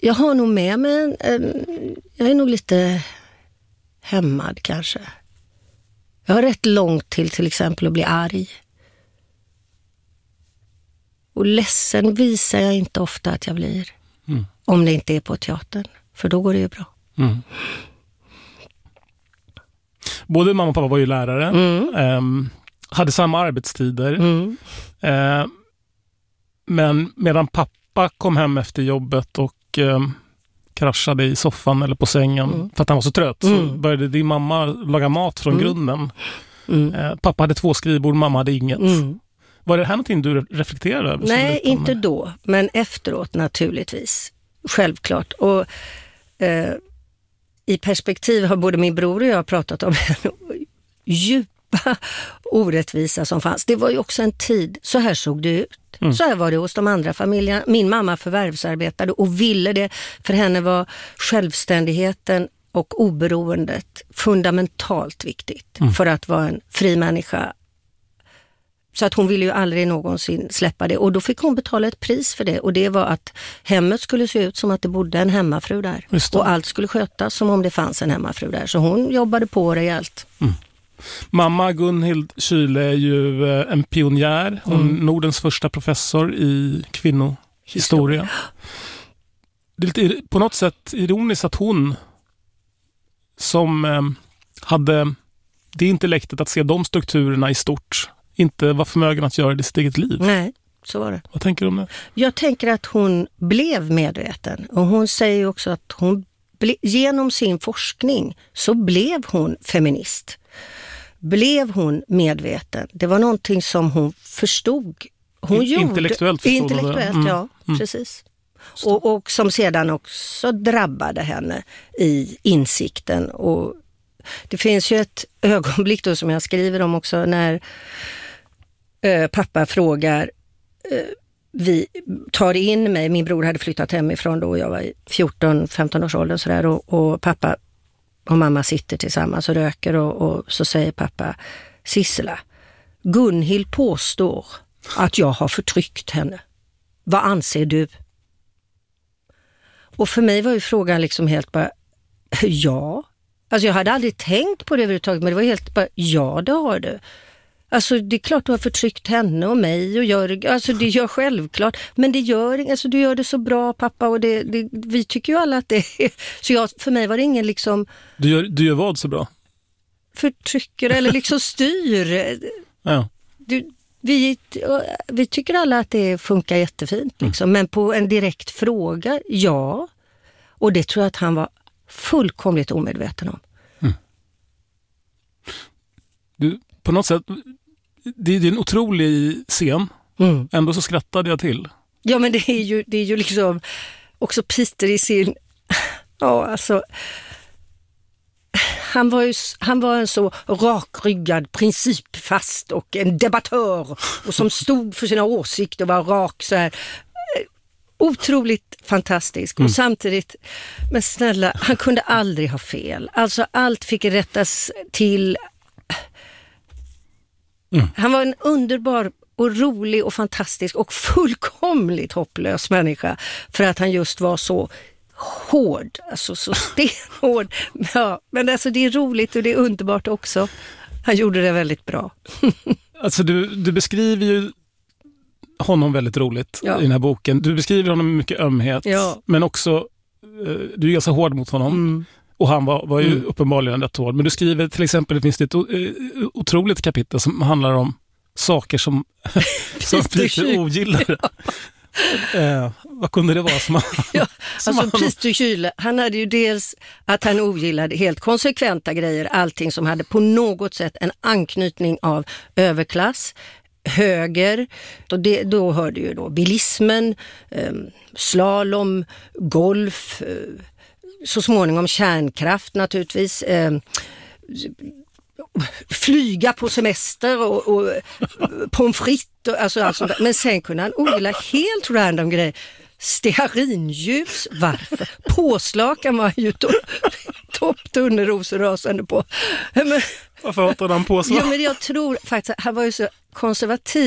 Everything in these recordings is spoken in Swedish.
Jag har nog med mig jag är nog lite hämmad kanske. Jag har rätt långt till exempel att bli arg. Och ledsen visar jag inte ofta att jag blir. Om det inte är på teatern. För då går det ju bra. Både mamma och pappa var ju lärare. Hade samma arbetstider. Men medan pappa kom hem efter jobbet och kraschade i soffan eller på sängen för att han var så trött, så började din mamma laga mat från grunden. Pappa hade 2 skrivbord, mamma hade inget. Var det här någonting du reflekterade över? Nej, inte då, men efteråt naturligtvis. Självklart. Och i perspektiv har både min bror och jag pratat om en djupa orättvisa som fanns. Det var ju också en tid, så här såg det ut. Så här var det hos de andra familjerna. Min mamma förvärvsarbetade och ville det. För henne var självständigheten och oberoendet fundamentalt viktigt för att vara en fri människa. Så att hon ville ju aldrig någonsin släppa det. Och då fick hon betala ett pris för det. Och det var att hemmet skulle se ut som att det bodde en hemmafru där. Och allt skulle skötas som om det fanns en hemmafru där. Så hon jobbade på rejält. Mamma Gunhild Kyle är ju en pionjär. Hon är Nordens första professor i kvinnohistoria. Det är lite på något sätt ironiskt att hon som hade det intellektet att se de strukturerna i stort inte var förmögen att göra det i sitt eget liv. Nej, så var det. Vad tänker du om det? Jag tänker att hon blev medveten. Och hon säger ju också att hon genom sin forskning så blev hon feminist. Blev hon medveten. Det var någonting som hon förstod. Intellektuellt förstod Intellektuellt, ja. Precis. Och som sedan också drabbade henne i insikten. Och det finns ju ett ögonblick då som jag skriver om också när pappa frågar, vi tar in mig, min bror hade flyttat hemifrån då, jag var i 14-15 års ålder sådär, och pappa och mamma sitter tillsammans och röker och så säger pappa, Sissela, Gunhild påstår att jag har förtryckt henne. Vad anser du? Och för mig var ju frågan liksom helt bara, ja. Alltså jag hade aldrig tänkt på det överhuvudtaget, men det var helt bara, ja det har du. Alltså det är klart du har förtryckt henne och mig och gör, alltså det gör självklart, men det gör, alltså du gör det så bra pappa och vi tycker ju alla att det är, så för mig var det ingen liksom... Du gör vad så bra? Förtrycker eller liksom styr. Ja. Vi tycker alla att det funkar jättefint liksom, men på en direkt fråga, ja. Och det tror jag att han var fullkomligt omedveten om. Du, på något sätt, det är en otrolig scen. Ändå så skrattade jag till. Ja, men det är ju liksom också Peter i sin... Ja, alltså... Han var en så rakryggad, principfast och en debattör och som stod för sina åsikter och var rak så här. Otroligt fantastisk och samtidigt, men snälla, han kunde aldrig ha fel. Alltså allt fick rättas till. Han var en underbar och rolig och fantastisk och fullkomligt hopplös människa för att han just var så hård, alltså så stenhård. Ja, men alltså det är roligt och det är underbart också. Han gjorde det väldigt bra. Alltså du beskriver ju honom väldigt roligt i den här boken. Du beskriver honom med mycket ömhet, men också du är ganska hård mot honom. Och han var ju uppenbarligen rätt hård. Men du skriver till exempel, det finns ett otroligt kapitel som handlar om saker som Peter ogillar. Vad kunde det vara som Peter Kyle, han hade ju dels att han ogillade helt konsekventa grejer, allting som hade på något sätt en anknytning av överklass, höger, och då hörde ju då bilismen, slalom, golf, så småningom kärnkraft naturligtvis, flyga på semester och pommes frites, alltså, men sen kunde han ogilla helt random grejer. Stearinljus, varför? Påslakan var ju topptunnerosor rasande på. Men, varför hatade han påslag? Ja, men jag tror faktiskt att han var ju så konservativ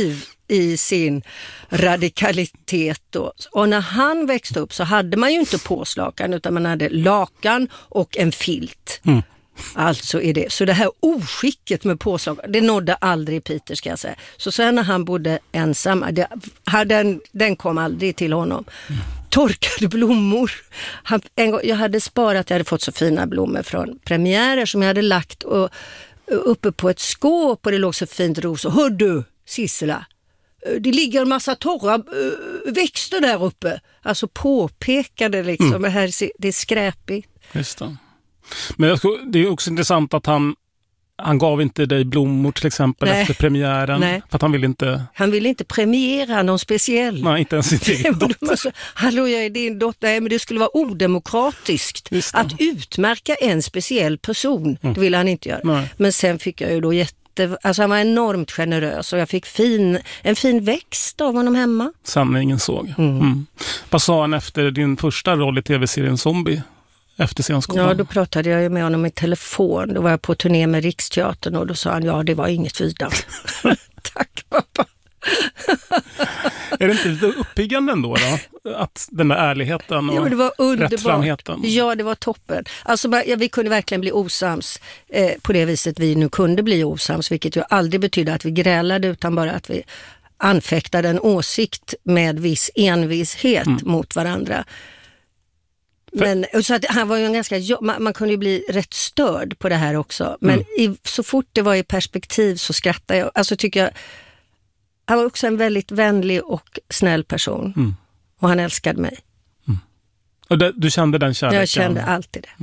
i sin radikalitet då. Och när han växte upp så hade man ju inte påslakan utan man hade lakan och en filt. Alltså är det. Så det här oskicket med påslakan, det nådde aldrig Peter, ska jag säga. Så sen när han bodde ensam, den kom aldrig till honom. Torkade blommor. Jag hade fått så fina blommor från premiärer som jag hade lagt uppe på ett skåp och det låg så fint ros. Och hör du, Sissela, det ligger en massa torra växter där uppe. Alltså påpekade liksom, det är skräpigt. Just det. Men det är också intressant att han gav inte dig blommor till exempel efter premiären. Nej. För att han ville inte premiera någon speciell. Nej, inte ens sin egen dotter. Hallå, jag är din dotter. Nej, men det skulle vara odemokratiskt att utmärka en speciell person. Det ville han inte göra. Nej. Men sen fick jag ju då alltså han var enormt generös och jag fick en fin växt av honom hemma. Sanningen såg. Vad sa han efter din första roll i tv-serien Zombie? Efter scenskolan? Ja, då pratade jag ju med honom i telefon. Då var jag på turné med Riksteatern och då sa han, det var inget vidare. Tack pappa. Är det inte lite uppiggande ändå då? Att den där ärligheten och det var rättframheten. Ja, det var toppen. Alltså, vi kunde verkligen bli osams på det viset vi nu kunde bli osams, vilket ju aldrig betydde att vi grälade utan bara att vi anfäktade en åsikt med viss envishet mot varandra. Men, så att han var ju man kunde ju bli rätt störd på det här också. Men så fort det var i perspektiv så skrattade jag. Alltså tycker jag, han var också en väldigt vänlig och snäll person. Och han älskade mig. Och du kände den kärleken? Jag kände alltid det.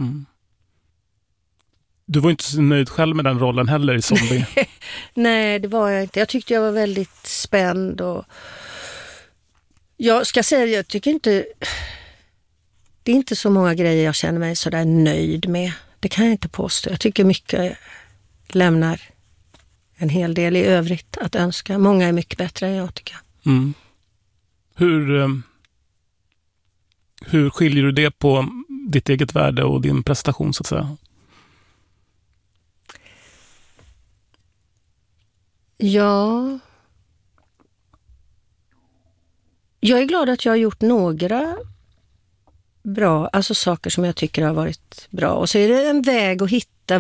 Du var inte så nöjd själv med den rollen heller i Zombie? Nej, det var jag inte. Jag tyckte jag var väldigt spänd. Och jag ska säga, jag tycker inte... Det är inte så många grejer jag känner mig så där nöjd med. Det kan jag inte påstå. Jag tycker mycket lämnar en hel del i övrigt att önska. Många är mycket bättre än jag tycker. Hur skiljer du det på ditt eget värde och din prestation så att säga? Ja... Jag är glad att jag har gjort några bra, alltså saker som jag tycker har varit bra. Och så är det en väg att hitta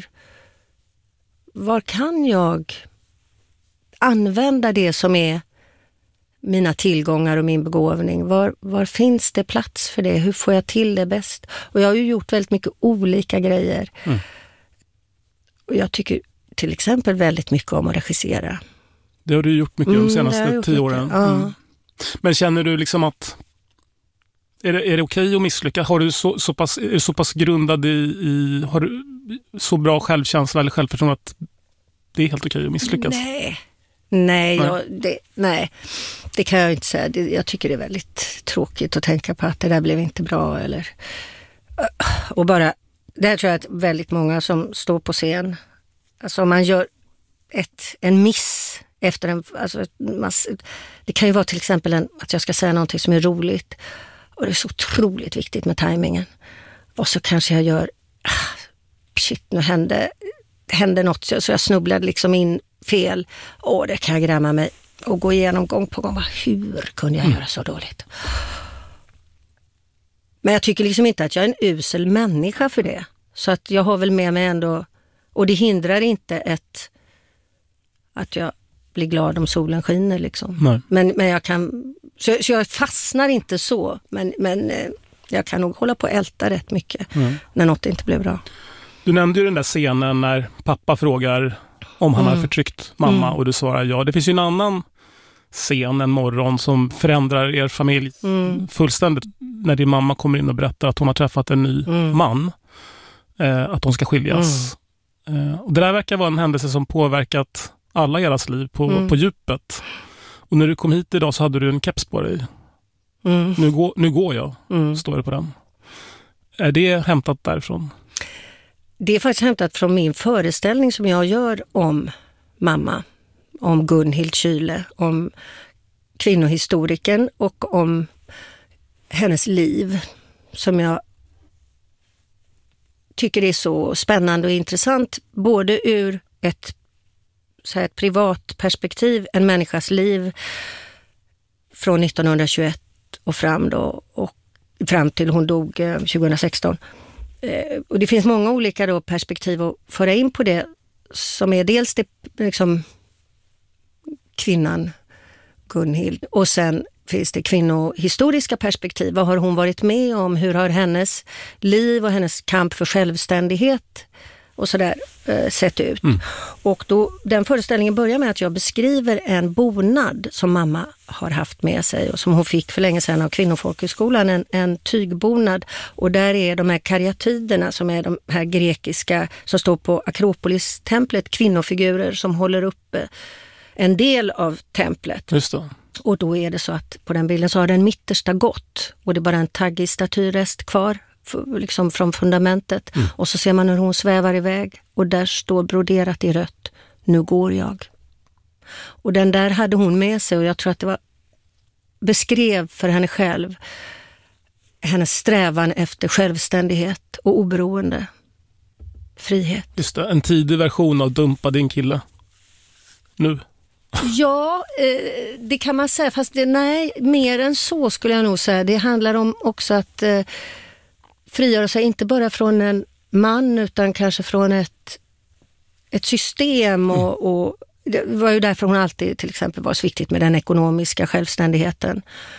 var kan jag använda det som är mina tillgångar och min begåvning. Var finns det plats för det? Hur får jag till det bäst? Och jag har ju gjort väldigt mycket olika grejer. Och jag tycker till exempel väldigt mycket om att regissera. Det har du gjort mycket de senaste 10 åren. Ja. Men känner du liksom att är det okej att misslyckas? Har du så pass grundad har du så bra självkänsla eller självförtroende att det är helt okej att misslyckas? Nej, det kan jag inte säga. Jag tycker det är väldigt tråkigt att tänka på att det där blev inte bra. Och bara, det här tror jag att väldigt många som står på scen, alltså om man gör en miss efter det kan ju vara till exempel att jag ska säga någonting som är roligt. Och det är så otroligt viktigt med tajmingen. Och så kanske jag gör... nu hände något så jag snubblade liksom in fel. Och det kan jag grämma mig och gå igenom gång på gång. Hur kunde jag göra så dåligt? Men jag tycker liksom inte att jag är en usel människa för det. Så att jag har väl med mig ändå... Och det hindrar inte att jag blir glad om solen skiner liksom. Men jag kan... Så jag fastnar inte så, men jag kan nog hålla på att älta rätt mycket när något inte blev bra. Du nämnde ju den där scenen när pappa frågar om han har förtryckt mamma och du svarar ja. Det finns ju en annan scen en morgon som förändrar er familj fullständigt när din mamma kommer in och berättar att hon har träffat en ny man, att hon ska skiljas. Och det där verkar vara en händelse som påverkat alla eras liv på djupet. Och när du kom hit idag så hade du en keps på dig. Nu går jag, står det på den. Är det hämtat därifrån? Det är faktiskt hämtat från min föreställning som jag gör om mamma. Om Gunhild Kyle, om kvinnohistoriken och om hennes liv. Som jag tycker är så spännande och intressant. Både ur ett så här ett privat perspektiv, en människas liv från 1921 och fram då, och fram till hon dog 2016. Och det finns många olika då perspektiv att föra in på det, som är dels det liksom kvinnan Gunhild, och sen finns det kvinnohistoriska perspektiv. Vad har hon varit med om? Hur har hennes liv och hennes kamp för självständighet och sådär sett ut? Och då, den föreställningen börjar med att jag beskriver en bonad som mamma har haft med sig och som hon fick för länge sedan av Kvinnofolkhögskolan, en tygbonad. Och där är de här karyatiderna som är de här grekiska som står på Akropolis-templet, kvinnofigurer som håller uppe en del av templet. Just det. Och då är det så att på den bilden så har den mittersta gått och det är bara en taggig statyrest kvar liksom från fundamentet. Och så ser man hur hon svävar iväg och där står broderat i rött: nu går jag. Och den där hade hon med sig och jag tror att det var beskrev för henne själv hennes strävan efter självständighet och oberoende, frihet. Just det, en tidig version av Dumpa din kille. Nu. Ja, det kan man säga, fast nej, mer än så skulle jag nog säga. Det handlar om också att frigöra sig inte bara från en man utan kanske från ett system och det var ju därför hon alltid till exempel var så viktigt med den ekonomiska självständigheten.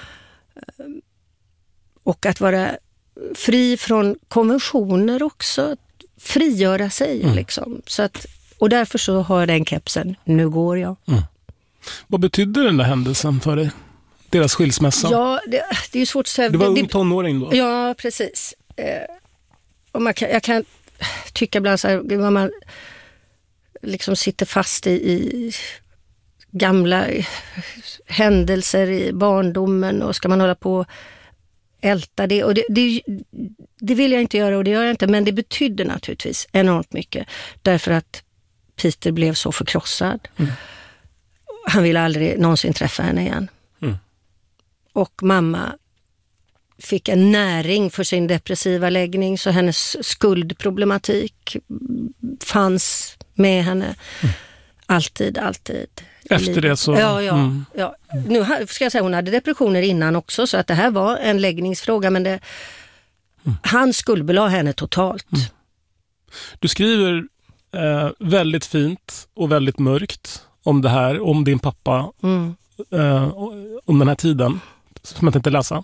Och att vara fri från konventioner också, frigöra sig liksom. Så att, och därför så har jag den kepsen, nu går jag. Vad betydde den där händelsen för dig? Deras skilsmässa? Ja, det är ju svårt att säga. Det var ung tonåring då? Ja, precis. Och jag kan tycka ibland så här, vad man liksom sitter fast i gamla händelser i barndomen och ska man hålla på och älta det. Och det vill jag inte göra och det gör jag inte, men det betydde naturligtvis enormt mycket. Därför att Peter blev så förkrossad. Han ville aldrig någonsin träffa henne igen. Och mamma fick en näring för sin depressiva läggning så hennes skuldproblematik fanns med henne. Alltid. Efter det så... Ja. Nu ska jag säga, hon hade depressioner innan också så att det här var en läggningsfråga, men han skuldbelade henne totalt. Du skriver väldigt fint och väldigt mörkt om det här, om din pappa, om den här tiden som jag tänkte läsa.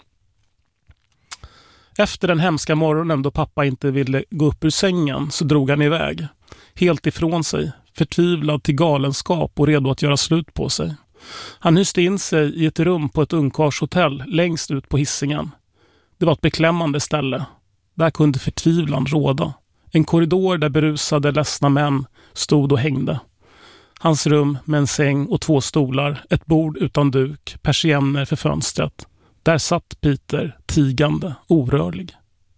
Efter den hemska morgonen då pappa inte ville gå upp ur sängen så drog han iväg, helt ifrån sig, förtvivlad till galenskap och redo att göra slut på sig. Han hyste in sig i ett rum på ett ungkarlshotell längst ut på Hisingen. Det var ett beklämmande ställe. Där kunde förtvivlan råda. En korridor där berusade, ledsna män stod och hängde. Hans rum med en säng och 2 stolar, ett bord utan duk, persienner för fönstret. Där satt Peter, tigande, orörlig.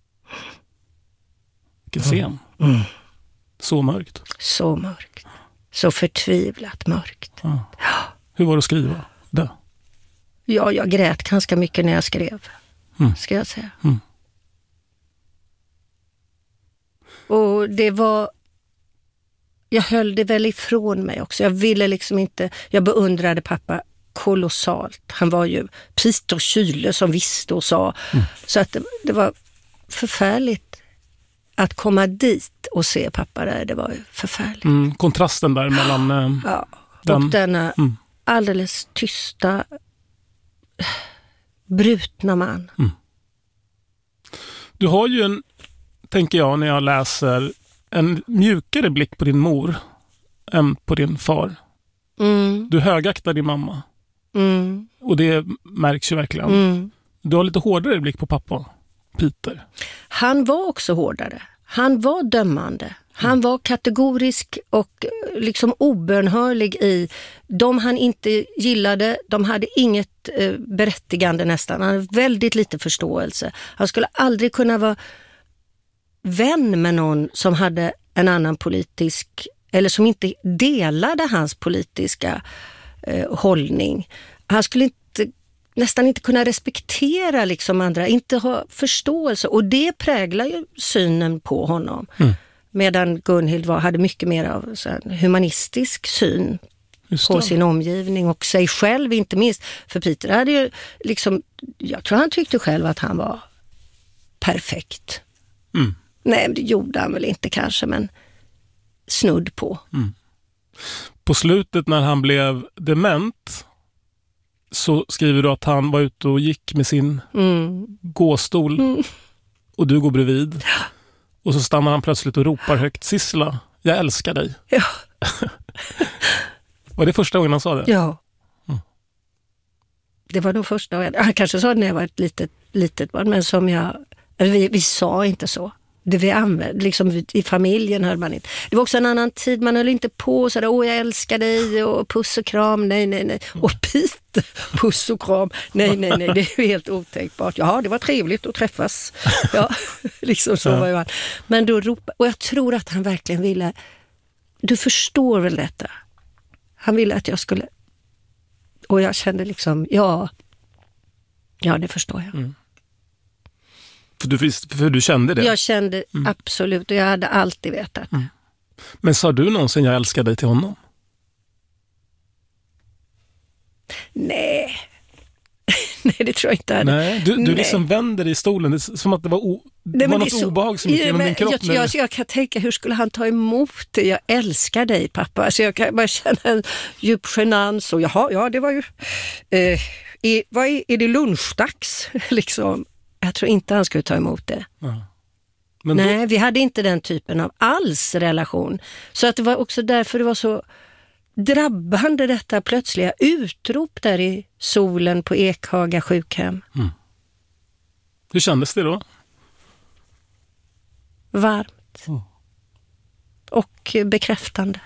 Vilken scen. Så mörkt. Så mörkt. Så förtvivlat mörkt. Ja. Hur var det att skriva det? Ja, jag grät ganska mycket när jag skrev. Ska jag säga. Och det var... Jag höll det väl ifrån mig också. Jag ville liksom inte... Jag beundrade pappa kolossalt. Han var ju Peter Kyle som visste och sa. Så att det var förfärligt att komma dit och se pappa där. Det var ju förfärligt. Kontrasten där mellan... och denna alldeles tysta, brutna man. Du har ju tänker jag när jag läser, en mjukare blick på din mor än på din far. Du högaktar din mamma. Och det märks ju verkligen. Du har lite hårdare blick på pappa, Peter. Han var också hårdare. Han var dömande. Han var kategorisk och liksom obönhörlig i de han inte gillade. De hade inget berättigande nästan. Han hade väldigt lite förståelse. Han skulle aldrig kunna vara vän med någon som hade en annan politisk, eller som inte delade hans politiska hållning. Han skulle nästan inte kunna respektera liksom andra, inte ha förståelse, och det präglar ju synen på honom Medan Gunhild hade mycket mer av en humanistisk syn på sin omgivning och sig själv inte minst. För Peter hade ju liksom, jag tror han tyckte själv att han var perfekt. Nej, det gjorde han väl inte kanske, men snudd på. På slutet när han blev dement så skriver du att han var ute och gick med sin gåstol och du går bredvid. Och så stannar han plötsligt och ropar högt: Sissela, jag älskar dig. Ja. Var det första gången han sa det? Ja. Det var nog första gången. Han kanske sa det när jag var ett litet barn, men som vi sa inte så. Det vi använde, liksom i familjen hörde man inte. Det var också en annan tid, man höll inte på så där, åh jag älskar dig och puss och kram, nej. Och Peter, puss och kram, nej, det är ju helt otänkbart. Ja, det var trevligt att träffas. Ja, liksom så var ju han. Men då ropade, och jag tror att han verkligen ville, du förstår väl detta? Han ville att jag skulle, och jag kände liksom, ja det förstår jag. För du kände det? Jag kände absolut, och jag hade alltid vetat. Men sa du någonsin jag älskar dig till honom? Nej, det tror jag inte. Nej, du liksom vänder dig i stolen. Det är som att det var, något obehag som gick genom din kropp. Jag kan tänka, hur skulle han ta emot det? Jag älskar dig, pappa. Alltså jag kan bara känna en djup genans. Och ja, det var ju... är det lunchdags? Liksom. Jag tror inte han skulle ta emot det. Ja. Men nej, vi hade inte den typen av relation. Så att det var också därför det var så drabbande, detta plötsliga utrop där i solen på Ekhaga sjukhem. Hur kändes det då? Varmt. Och bekräftande.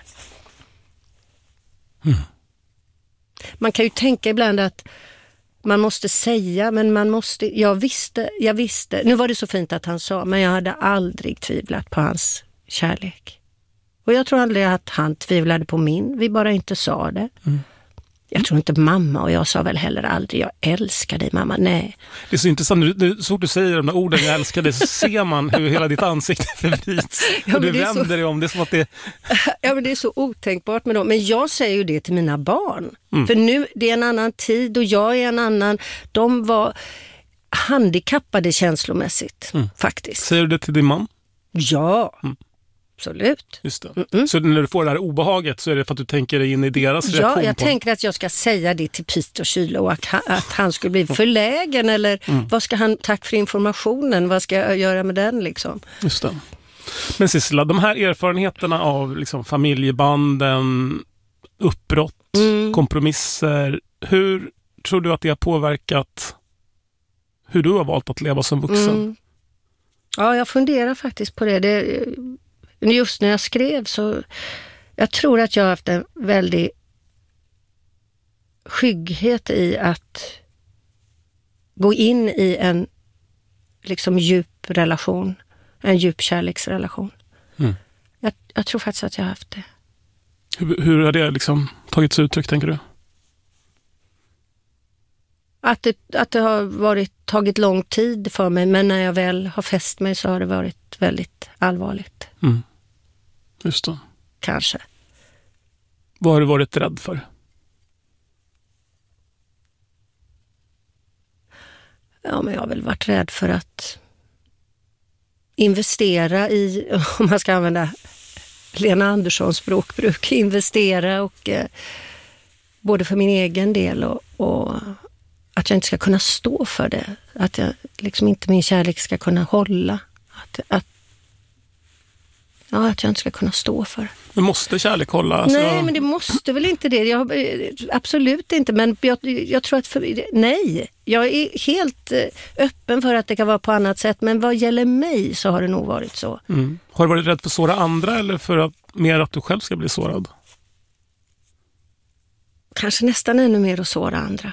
Man kan ju tänka ibland att man måste säga, men jag visste. Nu var det så fint att han sa, men jag hade aldrig tvivlat på hans kärlek. Och jag tror aldrig att han tvivlade på min. Vi bara inte sa det. Jag tror inte mamma, och jag sa väl heller aldrig jag älskar dig, mamma. Nej. Det är så intressant. Så fort du säger de där orden jag älskar dig, så ser man hur hela ditt ansikte förvrids. Och du vänder dig om. Det är som att det... Ja, men det är så otänkbart med dem. Men jag säger ju det till mina barn. För nu, det är en annan tid och jag är en annan. De var handikappade känslomässigt, faktiskt. Säger du det till din man? Ja. Absolut. Just det. Så när du får det här obehaget så är det för att du tänker dig in i deras reaktion? Ja, jag tänker att jag ska säga det till Peter Schüler och att han skulle bli förlägen eller vad ska han, tack för informationen, vad ska jag göra med den liksom? Just det. Men Sissela, de här erfarenheterna av liksom familjebanden, uppbrott, kompromisser, hur tror du att det har påverkat hur du har valt att leva som vuxen? Ja, jag funderar faktiskt på det. Just när jag skrev så jag tror att jag har haft en väldig skygghet i att gå in i en liksom djup relation, en djup kärleksrelation. Jag tror faktiskt att jag har haft det. Hur har det liksom tagits uttryck, tänker du? Att det har tagit lång tid för mig, men när jag väl har fäst mig så har det varit väldigt allvarligt. Just det. Kanske. Vad har du varit rädd för? Ja, men jag har väl varit rädd för att investera i, om man ska använda Lena Anderssons språkbruk, investera och både för min egen del och att jag inte ska kunna stå för det. Att jag liksom inte, min kärlek ska kunna hålla. Att jag inte ska kunna stå för. Men måste kärlek hålla? Alltså... Nej, men det måste väl inte det. Absolut inte. Men jag tror att nej. Jag är helt öppen för att det kan vara på annat sätt. Men vad gäller mig så har det nog varit så. Har du varit rädd för att såra andra eller för mer att du själv ska bli sårad? Kanske nästan ännu mer att såra andra.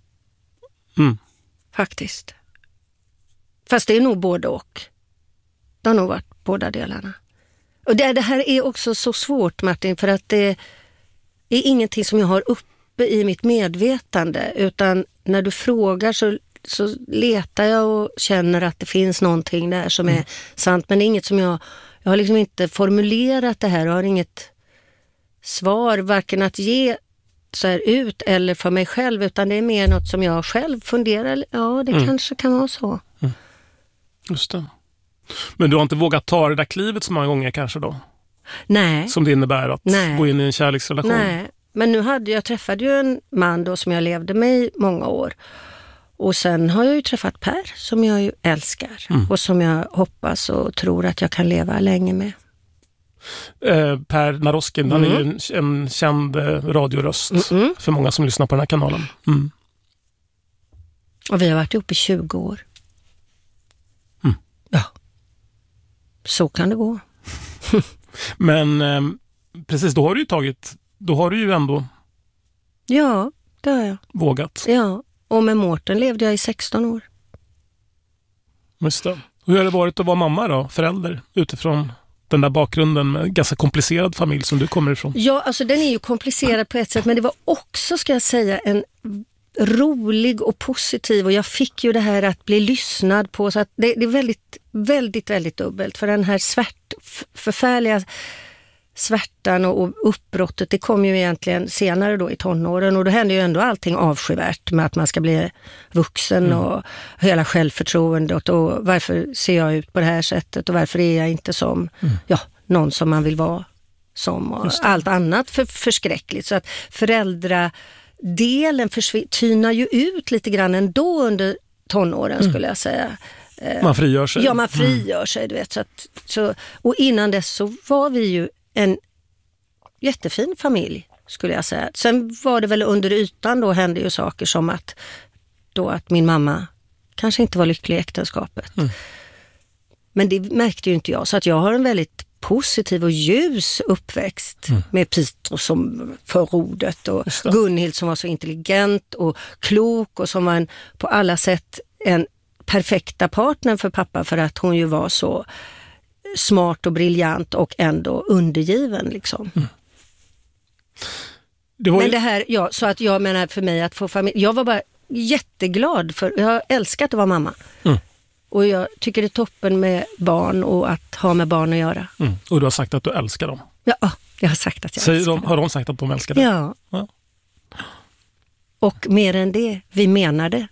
Faktiskt. Fast det är nog både och. Det har nog varit båda delarna. Och det här är också så svårt, Martin, för att det är ingenting som jag har uppe i mitt medvetande, utan när du frågar så letar jag och känner att det finns någonting där som är sant, men det är inget som jag Jag har liksom inte formulerat det här. Jag har inget svar, varken att ge så här ut eller för mig själv, utan det är mer något som jag själv funderar. Ja, det kanske kan vara så. Mm. Just det. Men du har inte vågat ta det där klivet så många gånger kanske då? Nej. Som det innebär att gå in i en kärleksrelation? Nej, men jag träffade ju en man då som jag levde med i många år. Och sen har jag ju träffat Per som jag ju älskar. Och som jag hoppas och tror att jag kan leva länge med. Per Naroskin, han är ju en känd radioröst för många som lyssnar på den här kanalen. Mm. Och vi har varit ihop i 20 år. Ja. Så kan det gå. Men precis, då har du ju ändå ja, det har jag. Vågat. Ja, och med Mårten levde jag i 16 år. Just det. Hur har det varit att vara mamma då, förälder, utifrån den där bakgrunden med en ganska komplicerad familj som du kommer ifrån? Ja, alltså den är ju komplicerad på ett sätt, men det var också, ska jag säga, en rolig och positiv, och jag fick ju det här att bli lyssnad på, så att det är väldigt, väldigt, väldigt dubbelt, för den här förfärliga svärtan och uppbrottet, det kom ju egentligen senare då i tonåren, och då hände ju ändå allting avskyvärt med att man ska bli vuxen och hela självförtroendet, och varför ser jag ut på det här sättet och varför är jag inte som någon som man vill vara som, och allt annat förskräckligt, så att föräldradelen tynar ju ut lite grann ändå under tonåren skulle jag säga. Man frigör sig. Ja, man frigör sig, du vet. Och innan dess så var vi ju en jättefin familj, skulle jag säga. Sen var det väl under ytan då hände ju saker som att min mamma kanske inte var lycklig i äktenskapet. Men det märkte ju inte jag. Så att jag har en väldigt positiv och ljus uppväxt med Peter som förordet och Gunhild som var så intelligent och klok och som var på alla sätt en perfekta partner för pappa, för att hon ju var så smart och briljant och ändå undergiven liksom. Men det här, så att jag menar, för mig att få familj, jag var bara jätteglad, för jag har älskat att vara mamma. Och jag tycker det är toppen med barn och att ha med barn att göra. Och du har sagt att du älskar dem? Ja, jag har sagt att jag älskar dem. Har de sagt att de älskar dig? Ja. Och mer än det, vi menar det.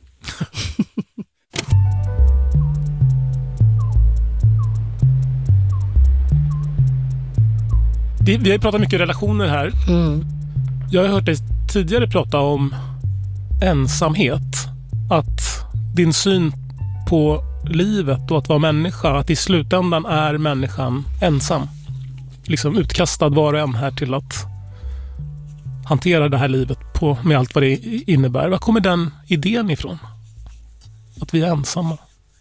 Vi har ju pratat mycket relationer här. Jag har hört dig tidigare prata om ensamhet. Att din syn på livet och att vara människa, att i slutändan är människan ensam. Liksom utkastad var och en här till att hantera det här livet med allt vad det innebär. Var kommer den idén ifrån? Att vi är ensamma?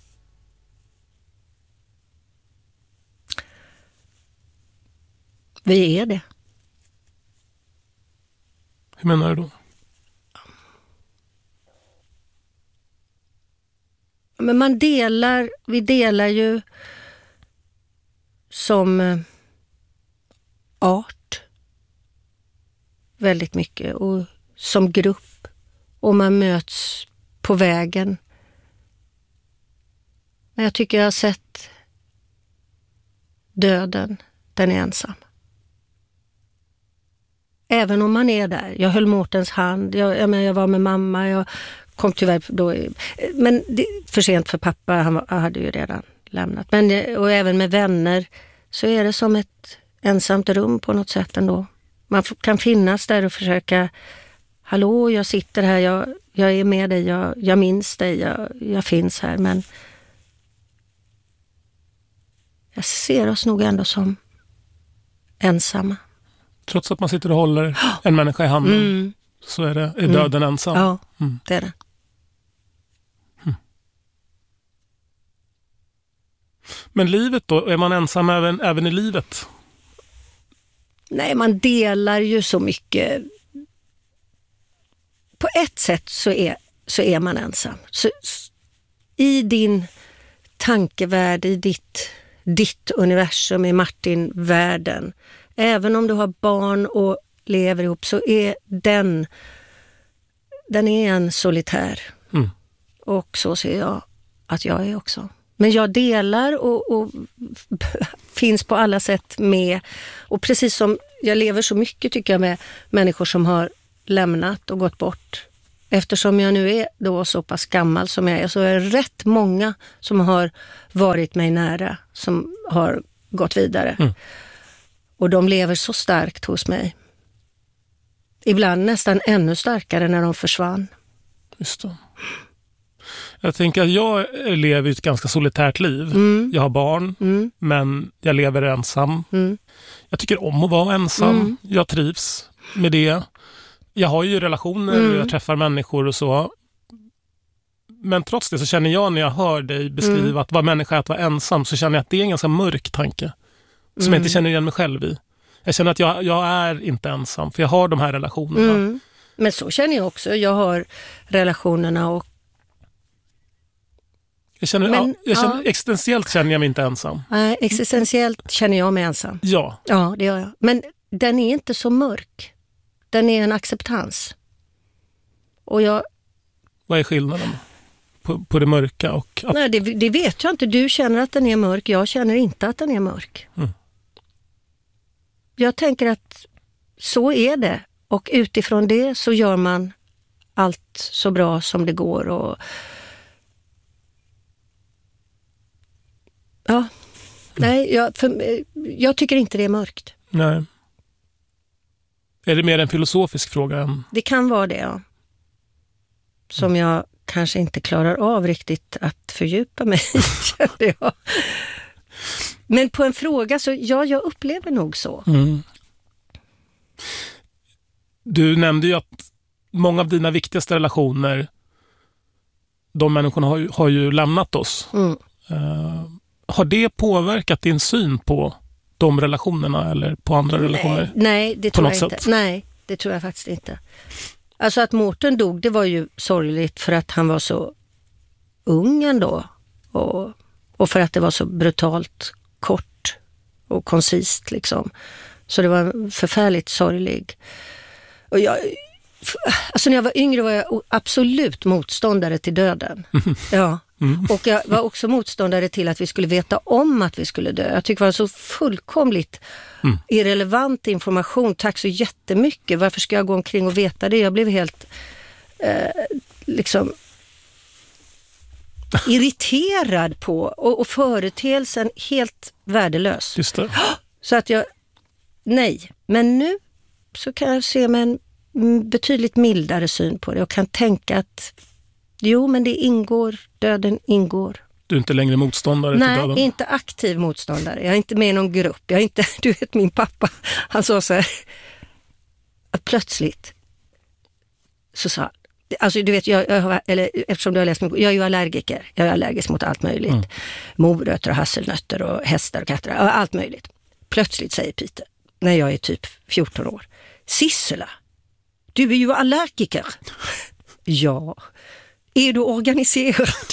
Vi är det. Hur menar du då? Men vi delar ju som art väldigt mycket, och som grupp, och man möts på vägen. Men jag tycker jag har sett döden, den är ensam. Även om man är där. Jag höll Mårtens hand, jag var med mamma, jag kom tyvärr då, men det, för sent för pappa, han hade ju redan lämnat. Men, och även med vänner så är det som ett ensamt rum på något sätt ändå. Man kan finnas där och försöka, hallå, jag sitter här, jag är med dig, jag minns dig, jag finns här, men jag ser oss nog ändå som ensamma. Trots att man sitter och håller en människa i handen så är döden ensam. Ja, det är det. Men livet då? Är man ensam även i livet? Nej, man delar ju så mycket. På ett sätt så är man ensam. Så, i din tankevärld, i ditt universum, i Martin-världen, även om du har barn och lever ihop, så är den är en solitär. Och så ser jag att jag är också. Men jag delar och finns på alla sätt med. Och precis som jag lever så mycket tycker jag med människor som har lämnat och gått bort. Eftersom jag nu är då så pass gammal som jag är, så är det rätt många som har varit mig nära som har gått vidare. Mm. Och de lever så starkt hos mig. Ibland nästan ännu starkare när de försvann. Just det. Jag tänker att jag lever ett ganska solitärt liv. Mm. Jag har barn, men jag lever ensam. Mm. Jag tycker om att vara ensam. Mm. Jag trivs med det. Jag har ju relationer och jag träffar människor och så. Men trots det så känner jag när jag hör dig beskriva att vara människa är att vara ensam, så känner jag att det är en ganska mörk tanke. Som jag inte känner igen mig själv i. Jag känner att jag är inte ensam, för jag har de här relationerna. Mm. Men så känner jag också. Jag har relationerna och... Existentiellt känner jag mig inte ensam. Nej, existentiellt känner jag mig ensam. Ja. Ja, det gör jag. Men den är inte så mörk. Den är en acceptans. Och vad är skillnaden på det mörka? Nej, det vet jag inte. Du känner att den är mörk. Jag känner inte att den är mörk. Mm. Jag tänker att så är det. Och utifrån det så gör man allt så bra som det går. Och ja, nej, jag tycker inte det är mörkt. Nej. Är det mer en filosofisk fråga än... Det kan vara det, ja. Som jag kanske inte klarar av riktigt att fördjupa mig i, kände jag. Men på en fråga så, ja, jag upplever nog så. Mm. Du nämnde ju att många av dina viktigaste relationer, de människorna har ju lämnat oss. Mm. Har det påverkat din syn på de relationerna eller på andra relationer? Nej, det tror jag inte. Nej, det tror jag faktiskt inte. Alltså att Mårten dog, det var ju sorgligt för att han var så ung ändå. Och för att det var så brutalt kort och koncist liksom. Så det var förfärligt sorglig. Och alltså när jag var yngre var jag absolut motståndare till döden. Ja. Mm. Och jag var också motståndare till att vi skulle veta om att vi skulle dö. Jag tycker det var så fullkomligt irrelevant information. Tack så jättemycket. Varför ska jag gå omkring och veta det? Jag blev helt liksom irriterad på och företeelsen helt värdelös. Just det. Så att nej. Men nu så kan jag se med en betydligt mildare syn på det och kan tänka att jo, men det ingår, döden ingår. Du är inte längre motståndare till döden? Nej, inte aktiv motståndare. Jag är inte med i någon grupp. Jag är inte, du vet min pappa, han sa så här, att plötsligt så sa, alltså du vet, eftersom du har läst mycket, jag är ju allergiker. Jag är allergisk mot allt möjligt. Mm. Morötter och hasselnötter och hästar och katter, allt möjligt. Plötsligt säger Peter, när jag är typ 14 år, Sissela, du är ju allergiker. Ja. Är du organiserad?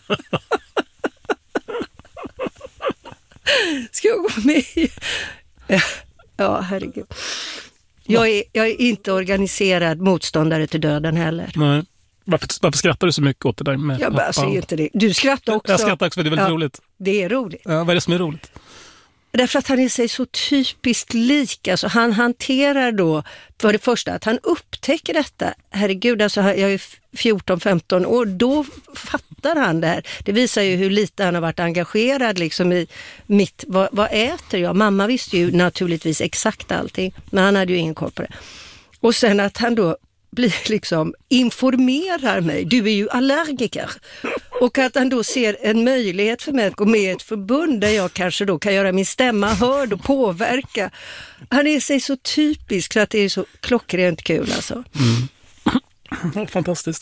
Ska jag gå med? Ja, herregud. Jag är inte organiserad motståndare till döden heller. Nej. Varför skrattar du så mycket åt det där med pappa? Jag ser inte det. Du skrattar också. Jag skrattar också för det är väldigt roligt. Det är roligt. Ja, vad är det som är roligt? Därför att han är sig så typiskt lik. Alltså han hanterar då, för det första, att han upptäcker detta. Herregud, alltså jag är 14-15 år. Då fattar han det här. Det visar ju hur lite han har varit engagerad liksom i mitt, vad äter jag? Mamma visste ju naturligtvis exakt allting. Men han hade ju ingen koll på det. Och sen att han då blir liksom, informerar mig. Du är ju allergiker. Och att han då ser en möjlighet för mig att gå med i ett förbund där jag kanske då kan göra min stämma hörd och påverka. Han är sig så typisk så att det är så klockrent kul alltså. Mm. Fantastiskt.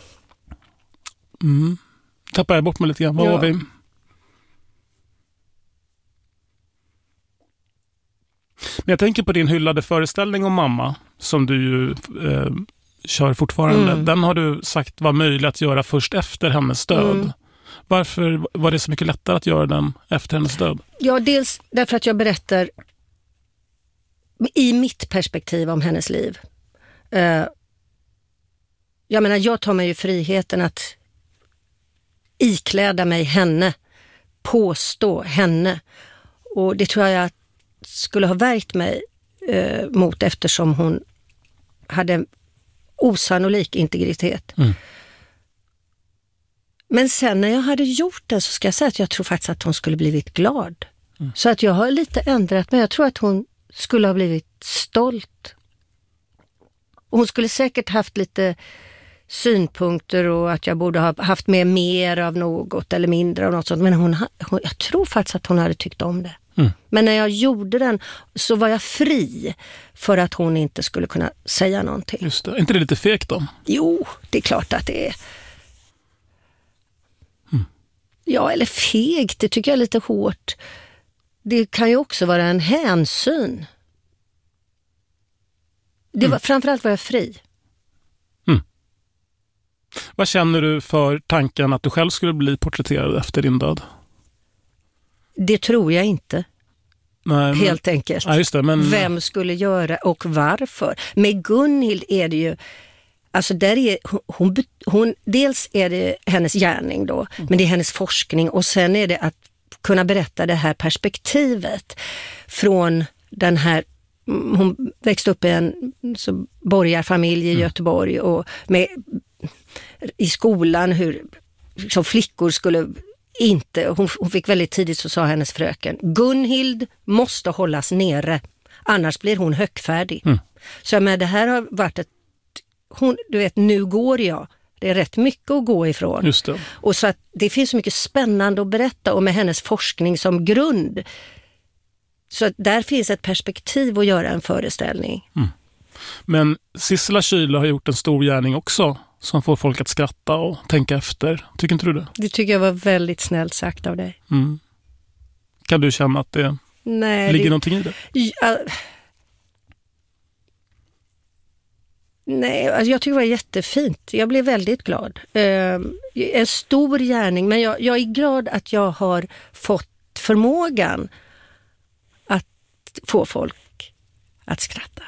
Tappar jag bort mig lite grann. Vad var vi? Men jag tänker på din hyllade föreställning om mamma som du ju kör fortfarande. Den har du sagt var möjlig att göra först efter hennes död. Varför var det så mycket lättare att göra den efter hennes död? Ja, dels därför att jag berättar i mitt perspektiv om hennes liv. Jag menar, jag tar mig ju friheten att ikläda mig henne påstå henne. Och det tror jag skulle ha värkt mig mot, eftersom hon hade en osannolik integritet. Men sen när jag hade gjort det så ska jag säga att jag tror faktiskt att hon skulle blivit glad. Så att jag har lite ändrat mig. Jag tror att hon skulle ha blivit stolt. Och hon skulle säkert haft lite synpunkter och att jag borde ha haft med mer av något eller mindre av något sånt. Men jag tror faktiskt att hon hade tyckt om det. Men när jag gjorde den så var jag fri för att hon inte skulle kunna säga någonting. Just det. Är inte det lite fegt då? Jo, det är klart att det är. Ja, eller fegt, det tycker jag är lite hårt. Det kan ju också vara en hänsyn. Framförallt var jag fri. Vad känner du för tanken att du själv skulle bli porträtterad efter din död? Det tror jag inte. Nej, helt enkelt. Ja, just det, men... Vem skulle göra och varför? Med Gunhild är det ju... Alltså där är hon dels är det hennes gärning då, men det är hennes forskning, och sen är det att kunna berätta det här perspektivet från den här, hon växte upp i en borgarfamilj i Göteborg, och i skolan hur som flickor skulle inte, hon fick väldigt tidigt, så sa hennes fröken, Gunhild måste hållas nere, annars blir hon högfärdig. Så det här har varit ett du vet, nu går jag. Det är rätt mycket att gå ifrån. Just det. Och så att det finns så mycket spännande att berätta, och med hennes forskning som grund. Så att där finns ett perspektiv att göra en föreställning. Men Sissela Kyle har gjort en stor gärning också, som får folk att skratta och tänka efter. Tycker inte du det? Det tycker jag var väldigt snällt sagt av dig. Kan du känna att det ligger någonting i det? Nej, alltså jag tycker det var jättefint. Jag blev väldigt glad. En stor gärning, men jag är glad att jag har fått förmågan att få folk att skratta.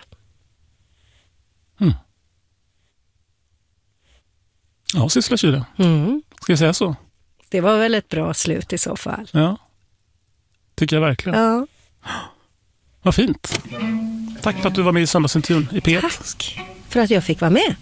Ja, Sissela Kyle. Ska jag säga så? Det var väl ett bra slut i så fall. Ja, tycker jag verkligen. Ja. Vad fint. Tack för att du var med i söndagsintervjun i P1. Tack för att jag fick vara med.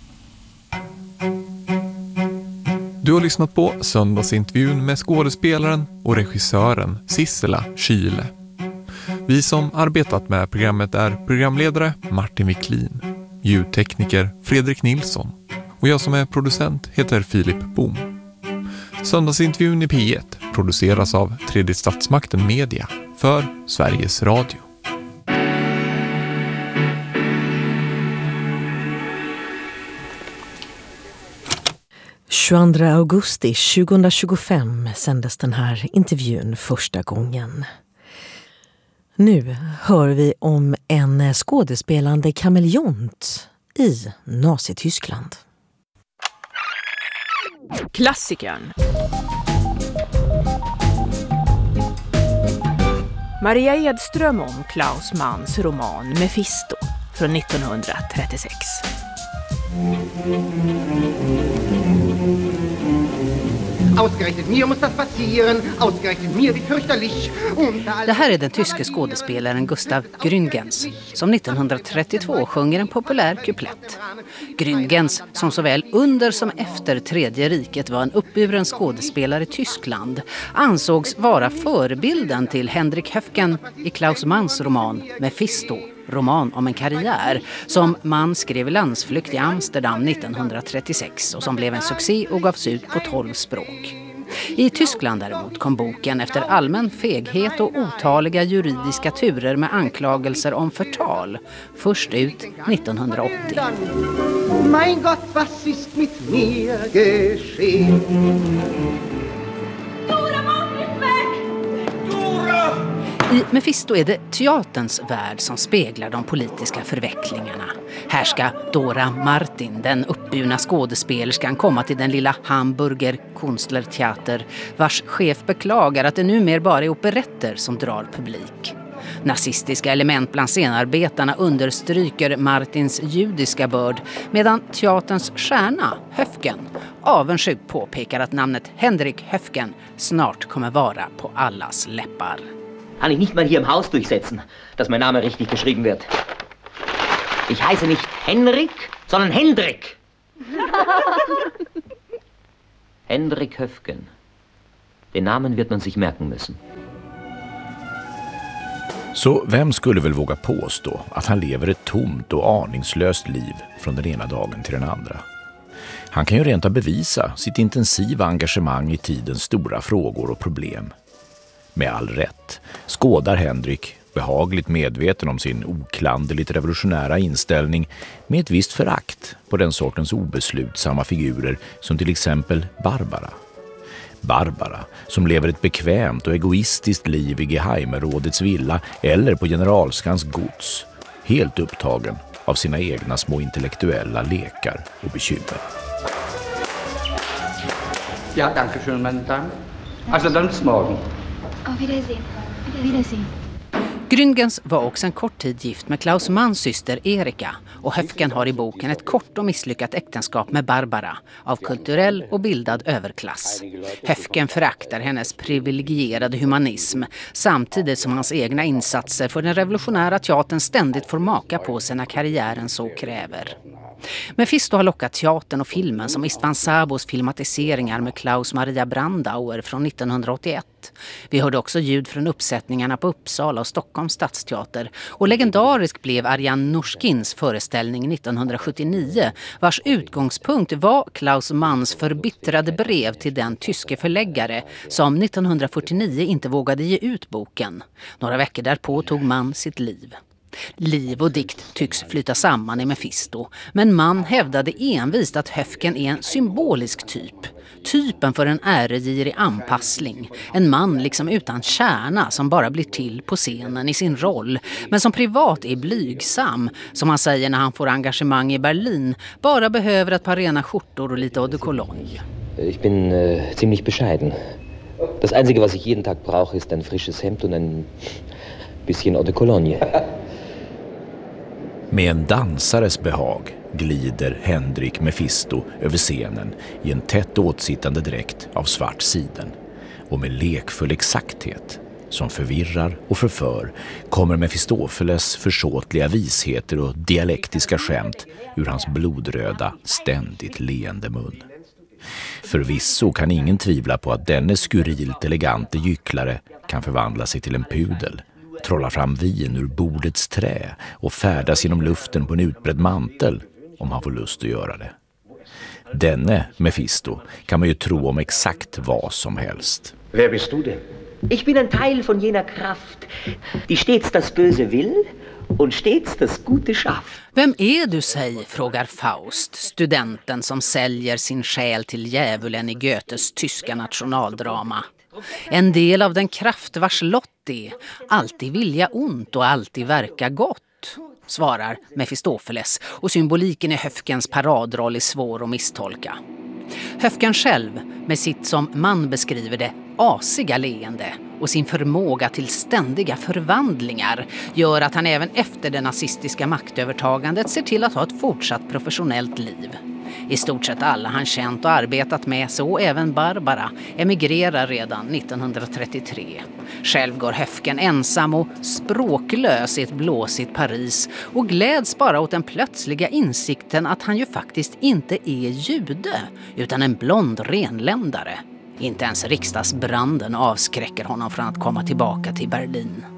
Du har lyssnat på söndagsintervjun med skådespelaren och regissören Sissela Kyle. Vi som arbetat med programmet är programledare Martin Wiklin, ljudtekniker Fredrik Nilsson och jag som är producent heter Filip Boom. Söndagsintervjun i P1 produceras av Tredje Statsmakten Media för Sveriges Radio. –22 augusti 2025 sändes den här intervjun första gången. Nu hör vi om en skådespelande kameleont i Nazityskland. Klassikern. Maria Edström om Klaus Manns roman Mephisto från 1936. Ausgerechnet mir muss das passieren, ausgerechnet mir wie fürchterlich. Det här är den tyske skådespelaren Gustav Grüngens som 1932 sjunger en populär kuplett. Grüngens, som såväl under som efter Tredje riket var en uppburen skådespelare i Tyskland, ansågs vara förebilden till Henrik Höfgen i Klaus Manns roman Mephisto, roman om en karriär, som Mann skrev i landsflykt i Amsterdam 1936 och som blev en succé och gavs ut på 12 språk. I Tyskland däremot kom boken efter allmän feghet och otaliga juridiska turer med anklagelser om förtal först ut 1980. Mein Gott, was ist mit mir geschehen? I Mephisto är det teaterns värld som speglar de politiska förvecklingarna. Här ska Dora Martin, den uppburna skådespelerskan, komma till den lilla Hamburger Kunstlerteater, vars chef beklagar att det numera bara är operetter som drar publik. Nazistiska element bland scenarbetarna understryker Martins judiska börd, medan teaterns stjärna, Höfgen, avundsjuk påpekar att namnet Henrik Höfgen snart kommer vara på allas läppar. Kann ich nicht mal hier im Haus durchsetzen, dass mein Name richtig geschrieben wird. Ich heiße nicht Henrik, sondern Hendrik. Henrik Höfgen. Den Namen wird man sich merken müssen. Så vem skulle väl våga påstå att han lever ett tomt och aningslöst liv från den ena dagen till den andra? Han kan ju rent av bevisa sitt intensiva engagemang i tidens stora frågor och problem. Med all rätt skådar Henrik, behagligt medveten om sin oklanderligt revolutionära inställning, med ett visst förakt på den sortens obeslutsamma figurer som till exempel Barbara. Barbara, som lever ett bekvämt och egoistiskt liv i Geheimerådets villa eller på generalskans gods, helt upptagen av sina egna små intellektuella lekar och bekymmer. Ja, danke schön, meine Damen. Also dann bis morgen. Auf Wiedersehen. Wiedersehen. Grüngens var också en kort tid gift med Klaus Manns syster Erika, och Höfgen har i boken ett kort och misslyckat äktenskap med Barbara av kulturell och bildad överklass. Höfgen föraktar hennes privilegierade humanism samtidigt som hans egna insatser för den revolutionära teatern ständigt får maka på sig när karriären så kräver. Mephisto har lockat teatern och filmen som Istvan Szabos filmatiseringar med Klaus Maria Brandauer från 1981. Vi hörde också ljud från uppsättningarna på Uppsala och Stockholms stadsteater, och legendarisk blev Ariane Norskins föreställning 1979, vars utgångspunkt var Klaus Manns förbittrade brev till den tyske förläggare som 1949 inte vågade ge ut boken. Några veckor därpå tog Mann sitt liv. Liv och dikt tycks flyta samman i Mephisto, men Mann hävdade envist att Höfgen är en symbolisk typ. Typen för en äregirig anpassling. En man liksom utan kärna som bara blir till på scenen i sin roll, men som privat är blygsam, som han säger när han får engagemang i Berlin, bara behöver ett par rena skjortor och lite eau de cologne. Ich bin ziemlich bescheiden. Das Einzige, was ich jeden Tag brauche, ist ein frisches Hemd und ein bisschen eau de cologne. Med en dansares behag glider Henrik Mephisto över scenen i en tätt åtsittande dräkt av svart siden. Och med lekfull exakthet, som förvirrar och förför, kommer Mefistofeles försåtliga visheter och dialektiska skämt ur hans blodröda, ständigt leende mun. Förvisso kan ingen tvivla på att denne skurilt elegante gycklare kan förvandla sig till en pudel, trolla fram vin ur bordets trä och färdas genom luften på en utbredd mantel om han får lust att göra det. Denne Mephisto kan man ju tro om exakt vad som helst. Wer bist du denn? Ich bin ein Teil von jener Kraft, die stets das Böse will und stets das Gute schafft. Vem är du, säg, frågar Faust, studenten som säljer sin själ till djävulen i Goethes tyska nationaldrama. En del av den kraft vars lott är alltid vilja ont och alltid verka gott, svarar Mefistofeles, och symboliken i Höfgens paradroll är svår att misstolka. Höfgen själv, med sitt som man beskriver det asiga leende och sin förmåga till ständiga förvandlingar, gör att han även efter det nazistiska maktövertagandet ser till att ha ett fortsatt professionellt liv. I stort sett alla han känt och arbetat med, så även Barbara, emigrerar redan 1933. Själv går Höfgen ensam och språklös i ett blåsigt Paris och gläds bara åt den plötsliga insikten att han ju faktiskt inte är jude utan en blond renländare. Inte ens riksdagsbranden avskräcker honom från att komma tillbaka till Berlin.